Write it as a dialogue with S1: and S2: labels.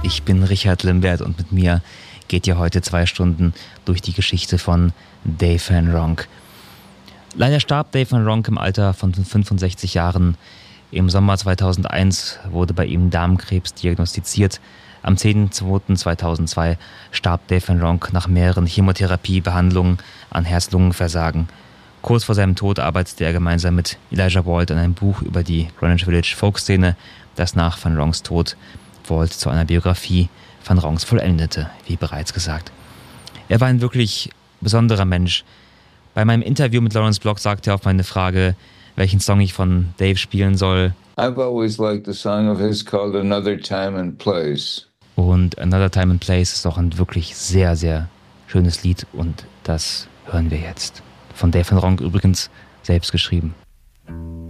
S1: Ich bin Richard Limbert und mit mir geht ihr heute 2 Stunden durch die Geschichte von Dave Van Ronk. Leider starb Dave Van Ronk im Alter von 65 Jahren. Im Sommer 2001 wurde bei ihm Darmkrebs diagnostiziert. Am 10.02.2002 starb Dave Van Ronk nach mehreren Chemotherapiebehandlungen an Herz-Lungen-Versagen. Kurz vor seinem Tod arbeitete er gemeinsam mit Elijah Walt an einem Buch über die Greenwich Village Folkszene, das nach Van Ronks Tod Walt zu einer Biografie Van Ronks vollendete, wie bereits gesagt. Er war ein wirklich besonderer Mensch. Bei meinem Interview mit Lawrence Block sagte er auf meine Frage, welchen Song ich von Dave spielen soll.
S2: I've always liked the song of his called Another Time and Place.
S1: Und Another Time and Place ist auch ein wirklich sehr, sehr schönes Lied und das hören wir jetzt. Von Dave Van Ronk übrigens selbst geschrieben.